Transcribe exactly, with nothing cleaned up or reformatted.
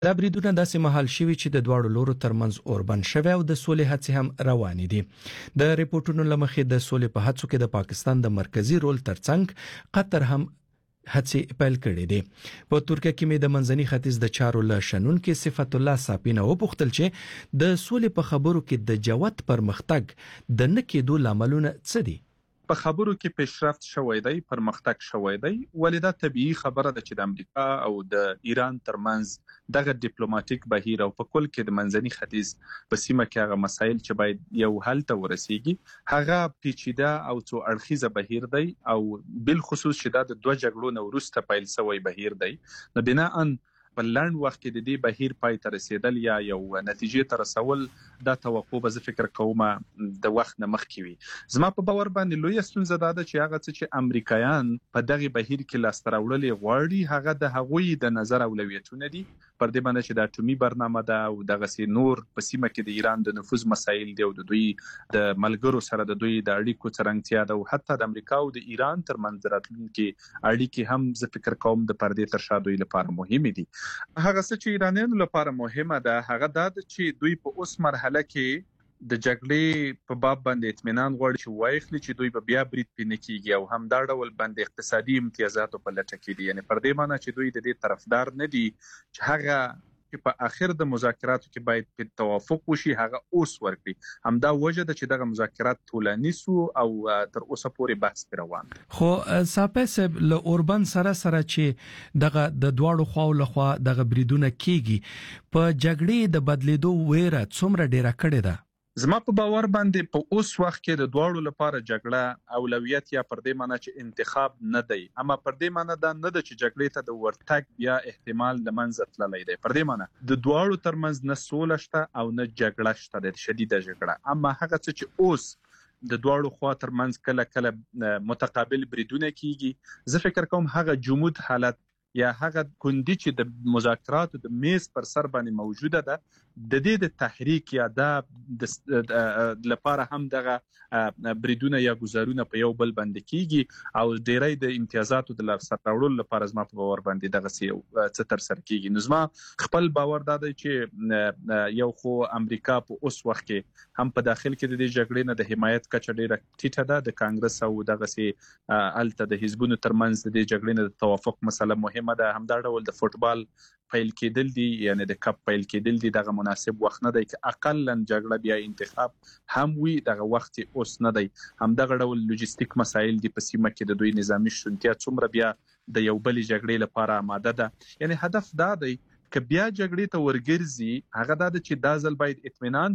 دا بریدونه داسې مهال شوي چې د دواړو لورو ترمنځ اوربند شوی او د سولې هڅې هم روانې دي. د ریپورتونو له مخې د سولې په هڅو کې د پاکستان د مرکزی رول ترڅنګ قطر هم هڅې پیل کړې دي. په ترکیه کې مې د منځني ختیځ د چارو له شنونکي صفت الله صاپینه وپوښتل چې د سولې په خبرو کې د جوت پرمختګ د نه کېدو لاملونه څه دي؟ په خبرو کې پیشرفت شوی دی، پرمختګ شوی دی، ولې دا طبیعي خبره ده چې د امریکا او د ایران ترمنځ دغه ډیپلوماټیک بهیر او په کل کې د منځني ختیځ په سیمه کې هغه مسایل چې باید یو حل ته ورسیږي هغه پیچیده او څو اړخیزه بهیر دی او بل خصوص چې دا د دوه جګړو نه وروسته پیل شوی بهیر دی. نو بناءً په لنډ وخت کې د دې بهیر پای ته رسیدل یا یو نتیجې ته رسول دا توقع به زه فکر کوم د وخت نه مخکې وي. زما په باور باندې لویه ستونزه دا ده چې هغه څه چې امریکایان په دغه بهیر کې لاسته راوړلې غواړي هغه د هغوی د نظر اولویتونه دي، پر دې باندې چې د اټومي برنامه ده او دغسې نور په سیمه کې د ایران د نفوذ مسایل دي او د دوی د ملګرو سره د دوی د اړیکو څرنګتیا ده او حتی د امریکا او د ایران ترمنځ راتلونکي اړیکې هم زه فکر کوم د پردې تر شا دوی لپاره مهمې دي. هغه څه چې ایرانیانو لپاره مهمه ده هغه دا ده چې دوی په اوس مرحله کې د جګړې په باب باندې اطمینان غواړي چې وایخلي چې دوی به بیا برید پې نه کیږي او همدا ډول باندې اقتصادي امتیازاتو په لټه کې دي. یعنې پر دې معنی چې دوی د دې طرفدار نه دي چې هغه چې په آخر د مذاکراتو کې باید په توافق وشي هغه اوس ورکړي. همدا وجه ده چې دغه مذاکرات طولاني سو او تر اوسه پورې بحث پرې روان. خو صاحب صاحب له اوربند سره سره چې دغه د دواړو خواو لخوا دغه بریدونه کیږي په جګړې د بدلیدو ویره څومره ډیره کړې ده؟ زما په باور باندې په اوس وخت کې د دواړو لپاره جګړه اولویت یا پر دې معنی چې انتخاب نه دی، اما پر دې معنی دا نه ده چې جګړې ته د ورتګ بیا احتمال له منځه تللی دی. پر دې معنی د دواړو ترمنځ نه سوله شته او نه جګړه شته، د شدیده جګړه. اما هغه څه چې اوس د دواړو خوا ترمنځ کله کله متقابل بریدونه کیږي زه فکر کوم هغه جمود حالت یا هغه کندي چې د مذاکراتو د میز پر سر باندې موجوده ده د دې د تحریک یا د لپاره هم دغه بریدونه یا گزارونه په یو بل باندې کیږي او ډیری د امتیازاتو د لاسته راوړلو لپاره زما په باور باندې دغه څه تر سره کیږي. نو زما خپل باور دا دی چې یو خو امریکا په اوس وخت کې هم په داخل کې د دې جګړې نه د حمایت کچه ډیره ټیټه ده، د کانګرس او دغه الته د حزبونو ترمنځ د دې جګړې نه د توافق مسله مهمه ده. همدا ډول د فوټبال پیل کېدل دي یعنی د کپ پیل کېدل دي دغه مناسب وخت نه دی چې اقلا جګړه بیا انتخاب هم وي، دغه وخت اوس نه دی. همدغه ډول لوجستیک مسایل دي په سیمه کې د دوی نظامی شونتیا څومره بیا د یو بل جګړې لپاره آماده ده. یعنی هدف دا دی که بیا جګړې ته ورګرځي هغه دا ده چې دا ځل باید اطمینان